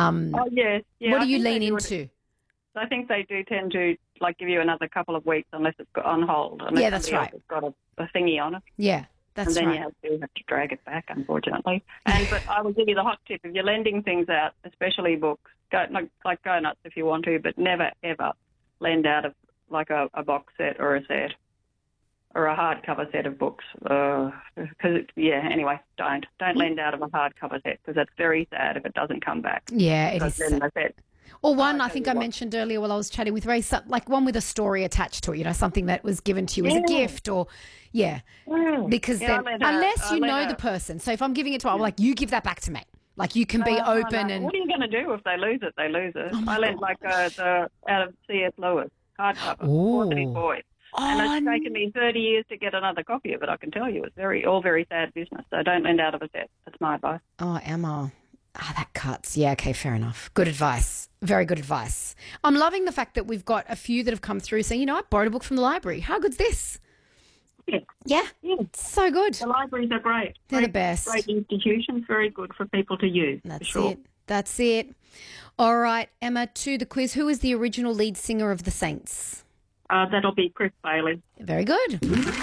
Oh, yes. Yeah, What do I you think lean they do it. into? I think they do tend to, like, give you another couple of weeks unless it's got on hold. Unless Yeah, that's somebody right. else has got a thingy on it. Yeah, that's And then right. you have to drag it back, unfortunately. But I will give you the hot tip. If you're lending things out, especially books, go nuts if you want to, but never, ever lend out of, like, a box set or a set or a hardcover set of books. Anyway, don't lend out of a hardcover set because that's very sad if it doesn't come back. Yeah, it Because is. then the set. Or one, I I tell think you I what. mentioned earlier while I was chatting with Ray, like one with a story attached to it, you know, something that was given to you as a Yeah. gift or, because Yeah, then, unless you know the person. So if I'm giving it to, I'm like, you give that back to me. Like you can be open and. What are you going to do if they lose it? They lose it. Oh, my I lent God. like the out of C.S. Lewis hardcover, Ooh. Portrait Boy. And it's taken me 30 years to get another copy of it, I can tell you. It's all very sad business, so don't lend out of a set. That's my advice. Oh, Emma. That cuts. Yeah, okay, fair enough. Good advice. Very good advice. I'm loving the fact that we've got a few that have come through saying, I borrowed a book from the library. How good's this? Yeah. So good. The libraries are great. They're the best. Great institutions, very good for people to use. That's for sure. it. That's it. All right, Emma, to the quiz. Who is the original lead singer of the Saints? That'll be Chris Bailey. Very good.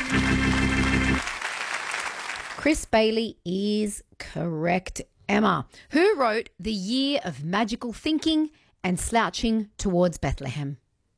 Chris Bailey is correct. Emma, who wrote The Year of Magical Thinking and Slouching Towards Bethlehem?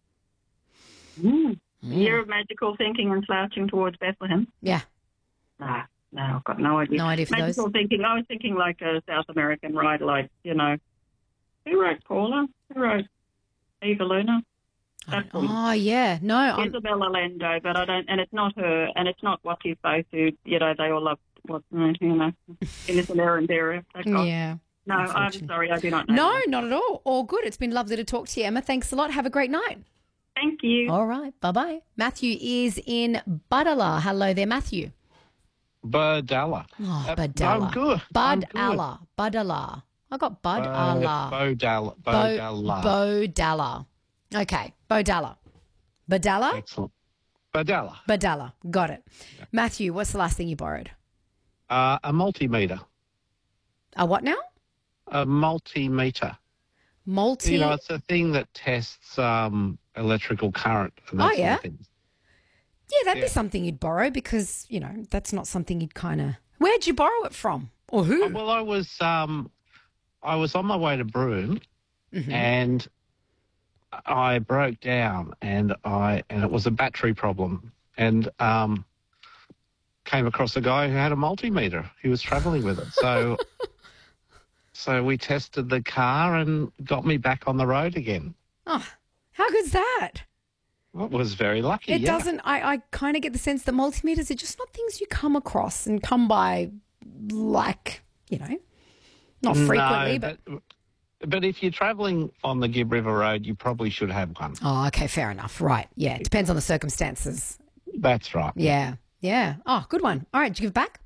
Year of Magical Thinking and Slouching Towards Bethlehem. Yeah. No, I've got no idea. No idea for Magical those. Thinking, I was thinking like a South American writer, like, who wrote Paula? Who wrote Eva Luna? That woman. Oh, yeah. No. Isabella Lando, but I don't, and it's not her, and it's not what she's both who, they all love, Innocent Aaron Dara. Yeah. No, I'm sorry, I do not know. No, not at all. All good. It's been lovely to talk to you, Emma. Thanks a lot. Have a great night. Thank you. All right. Bye-bye. Matthew is in Budala. Hello there, Matthew. Budala. Oh, Budala. I'm good. Budala. Budala. I got Budala. Bodala. Bodala. Okay. Bodala. Badala? Excellent. Badala. Badala. Got it. Yeah. Matthew, what's the last thing you borrowed? A multimeter. A what now? A multimeter. It's a thing that tests electrical current. And that sort of things. Yeah, that'd be something you'd borrow because, that's not something you'd kind of... Where'd you borrow it from? Or who? Well, I was on my way to Broome and I broke down and it was a battery problem and came across a guy who had a multimeter. He was travelling with it. So so we tested the car and got me back on the road again. Oh, how good's that? Well, it was very lucky. It doesn't, I kind of get the sense that multimeters are just not things you come across and come by like, not frequently, But if you're travelling on the Gibb River Road, you probably should have one. Oh, okay, fair enough. Right, yeah. It depends on the circumstances. That's right. Yeah. Oh, good one. All right, did you give it back?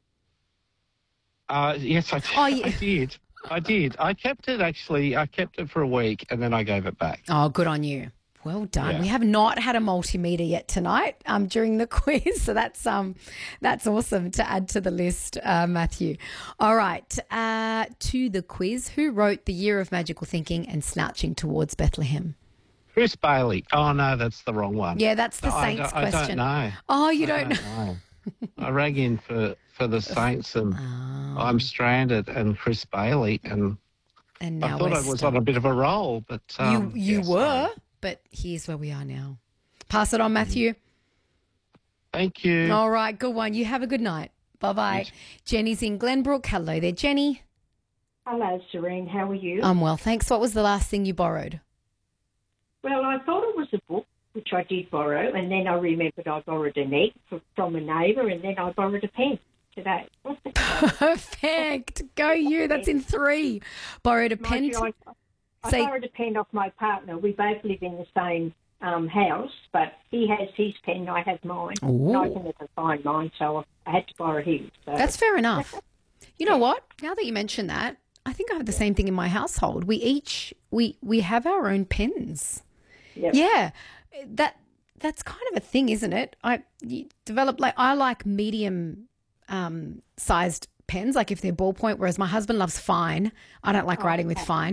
Yes, I did. I did. I kept it, actually. I kept it for a week and then I gave it back. Oh, good on you. Well done. Yeah. We have not had a multimeter yet tonight during the quiz, so that's awesome to add to the list, Matthew. All right, to the quiz. Who wrote The Year of Magical Thinking and Slouching Towards Bethlehem? Chris Bailey. Oh, no, that's the wrong one. Yeah, that's the Saints question. I don't know. Oh, you don't know. I rang in for the Saints and I'm stranded and Chris Bailey and now I thought I was on a bit of a roll, but you were. But here's where we are now. Pass it on, Matthew. Thank you. All right, good one. You have a good night. Bye-bye. Yes. Jenny's in Glenbrook. Hello there, Jenny. Hello, Serene. How are you? I'm well, thanks. What was the last thing you borrowed? Well, I thought it was a book, which I did borrow, and then I remembered I borrowed an egg from a neighbour, and then I borrowed a pen today. Perfect. Go you. That's in 3. Borrowed a pen. I borrowed a pen off my partner. We both live in the same house, but he has his pen and I have mine. And I can never find mine, so I had to borrow his. So. That's fair enough. You know what? Now that you mention that, I think I have the same thing in my household. We have our own pens. Yep. Yeah. That's kind of a thing, isn't it? I like medium sized pens, like if they're ballpoint, whereas my husband loves fine. I don't like writing with fine.